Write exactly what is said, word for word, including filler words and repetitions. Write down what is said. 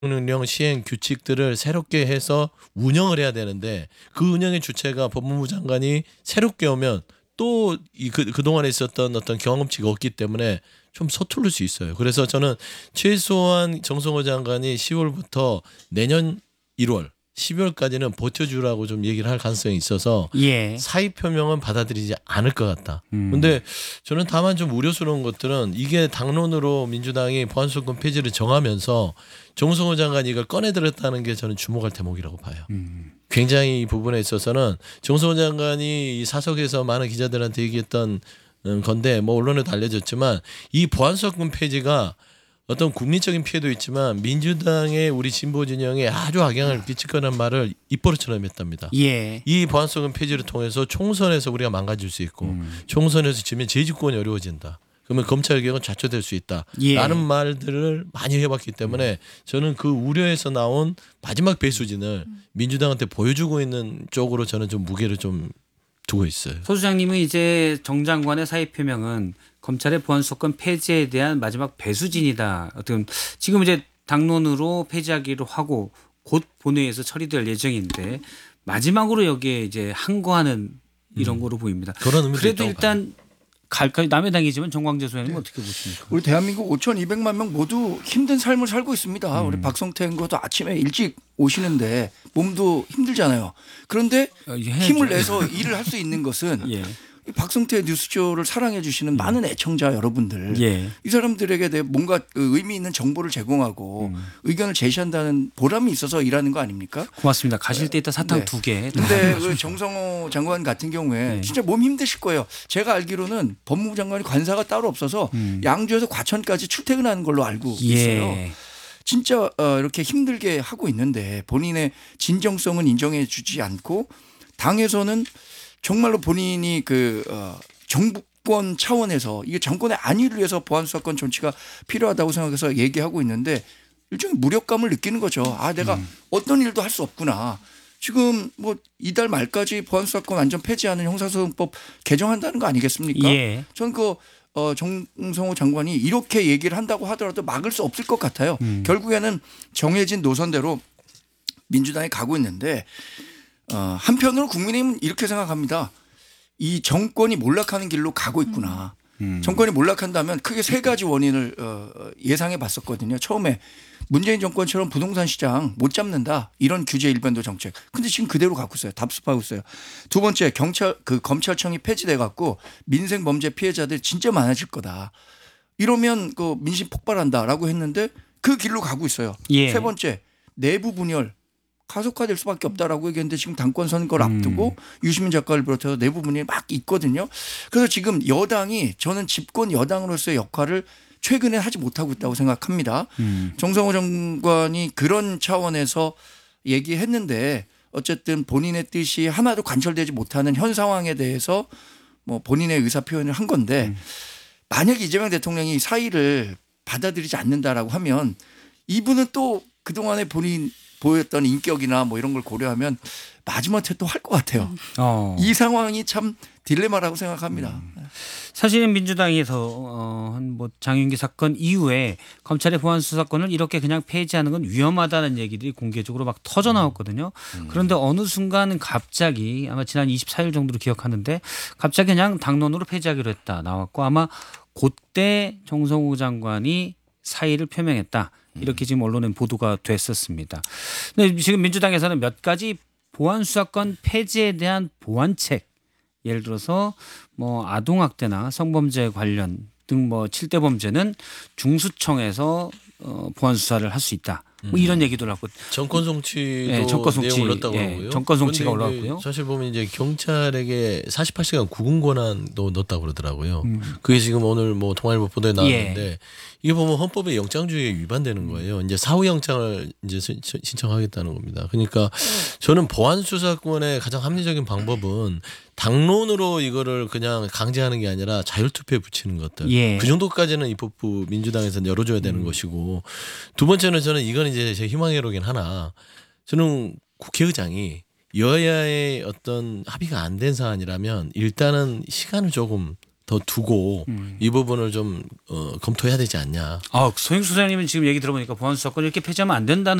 대통령 시행 규칙들을 새롭게 해서 운영을 해야 되는데 그 운영의 주체가 법무부 장관이 새롭게 오면 또 이 그 그동안에 있었던 어떤 경험치가 없기 때문에 좀 서투를 수 있어요. 그래서 저는 최소한 정성호 장관이 시월부터 내년 일월, 십이월까지는 버텨주라고 좀 얘기를 할 가능성이 있어서 예. 사의 표명은 받아들이지 않을 것 같다. 음. 근데 저는 다만 좀 우려스러운 것들은 이게 당론으로 민주당이 보안수사권 폐지를 정하면서 정성호 장관이 이걸 꺼내들었다는 게 저는 주목할 대목이라고 봐요. 음. 굉장히 이 부분에 있어서는 정성호 장관이 이 사석에서 많은 기자들한테 얘기했던 건데 뭐 언론에도 알려졌지만 이 보안수사권 폐지가 어떤 국민적인 피해도 있지만 민주당의 우리 진보 진영에 아주 악영향을 끼칠 거라는 말을 입버릇처럼 했답니다. 예. 이 보안수사권 폐지를 통해서 총선에서 우리가 망가질 수 있고 음. 총선에서 지면 재집권이 어려워진다. 그러면 검찰개혁은 좌초될 수 있다. 예. 라는 말들을 많이 해봤기 때문에 저는 그 우려에서 나온 마지막 배수진을 민주당한테 보여주고 있는 쪽으로 저는 좀 무게를 좀 두고 있어요. 소 소장님은 이제 정 장관의 사의 표명은 검찰의 보안수사권 폐지에 대한 마지막 배수진이다. 어떤 지금 이제 당론으로 폐지하기로 하고 곧 본회의에서 처리될 예정인데 마지막으로 여기에 이제 항거하는 이런 음. 거로 보입니다. 그런 의미도 그래도 있다고 일단 갈까요? 남의 당이지만 정광재 소장님 네. 어떻게 보십니까? 우리 대한민국 오천이백만 명 모두 힘든 삶을 살고 있습니다. 음. 우리 박성태 의원도 아침에 일찍 오시는데 몸도 힘들잖아요. 그런데 어, 힘을 내서 일을 할 수 있는 것은 예. 이 박성태 뉴스쇼를 사랑해 주시는 음. 많은 애청자 여러분들 예. 이 사람들에게 내 뭔가 의미 있는 정보를 제공하고 음. 의견을 제시한다는 보람이 있어서 일하는 거 아닙니까? 고맙습니다. 가실 때 이따 사탕 네. 두 개. 근데 그 정성호 장관 같은 경우에 네. 진짜 몸 힘드실 거예요. 제가 알기로는 법무부 장관이 관사가 따로 없어서 음. 양주에서 과천까지 출퇴근하는 걸로 알고 있어요. 예. 진짜 어, 이렇게 힘들게 하고 있는데 본인의 진정성은 인정해 주지 않고 당에서는 정말로 본인이 그 어, 정부권 차원에서 이게 정권의 안위를 위해서 보안수사권 존치가 필요하다고 생각해서 얘기하고 있는데 일종의 무력감을 느끼는 거죠. 아 내가 음. 어떤 어떤 일도 할 수 없구나. 지금 뭐 이달 말까지 보안수사권 완전 폐지하는 형사소송법 개정한다는 거 아니겠습니까? 예. 저는 그 어, 정성호 장관이 이렇게 얘기를 한다고 하더라도 막을 수 없을 것 같아요. 음. 결국에는 정해진 노선대로 민주당이 가고 있는데 어, 한편으로 국민의힘은 이렇게 생각합니다. 이 정권이 몰락하는 길로 가고 있구나. 음. 정권이 몰락한다면 크게 세 가지 원인을 어, 예상해 봤었거든요. 처음에 문재인 정권처럼 부동산 시장 못 잡는다. 이런 규제 일변도 정책. 근데 지금 그대로 갖고 있어요. 답습하고 있어요. 두 번째 경찰 그 검찰청이 폐지돼 갖고 민생 범죄 피해자들 진짜 많아질 거다. 이러면 그 민심 폭발한다라고 했는데 그 길로 가고 있어요. 예. 세 번째 내부 분열 가속화될 수밖에 없다라고 얘기했는데 지금 당권 선거를 음. 앞두고 유시민 작가를 비롯해서 내부 분열이 막 있거든요. 그래서 지금 여당이 저는 집권 여당으로서의 역할을 최근에 하지 못하고 있다고 생각합니다. 음. 정성호 장관이 그런 차원에서 얘기했는데 어쨌든 본인의 뜻이 하나도 관철되지 못하는 현 상황에 대해서 뭐 본인의 의사 표현을 한 건데 음. 만약 이재명 대통령이 사의를 받아들이지 않는다라고 하면 이분은 또 그동안에 본인 보였던 인격이나 뭐 이런 걸 고려하면 마지막에 또 할 것 같아요. 어. 이 상황이 참 딜레마라고 생각합니다. 사실은 민주당에서 어, 한 뭐 장윤기 사건 이후에 검찰의 보안 수사권을 이렇게 그냥 폐지하는 건 위험하다는 얘기들이 공개적으로 막 터져 나왔거든요. 그런데 어느 순간은 갑자기 아마 지난 이십사 일 정도로 기억하는데 갑자기 그냥 당론으로 폐지하기로 했다 나왔고 아마 그때 정성호 장관이 사의를 표명했다. 이렇게 지금 언론에 보도가 됐었습니다. 근데 지금 민주당에서는 몇 가지 보안 수사권 폐지에 대한 보완책 예를 들어서 뭐 아동학대나 성범죄 관련 등 뭐 칠 대 범죄는 중수청에서 어 보안 수사를 할 수 있다. 뭐 이런 얘기도 나왔고 정권 송치도 네, 정권 송치, 내용 올랐다고 예, 하고요. 정권 송치가 그런데 올라왔고요. 이제 사실 보면 이제 경찰에게 사십팔 시간 구금 권한도 넣었다고 그러더라고요. 음. 그게 지금 오늘 뭐 통일부 보도에 나왔는데 예. 이게 보면 헌법의 영장주의에 위반되는 거예요. 이제 사후 영장을 이제 신청하겠다는 겁니다. 그러니까 저는 보안 수사권의 가장 합리적인 방법은 당론으로 이거를 그냥 강제하는 게 아니라 자율투표에 붙이는 것들. 예. 그 정도까지는 입법부 민주당에서 열어줘야 되는 음. 것이고 두 번째는 저는 이건 이제 제 희망회로긴 하나 저는 국회의장이 여야의 어떤 합의가 안 된 사안이라면 일단은 시간을 조금 더 두고 음. 이 부분을 좀 어, 검토해야 되지 않냐. 아, 소영수 소장님은 지금 얘기 들어보니까 보안수사권 이렇게 폐지하면 안 된다는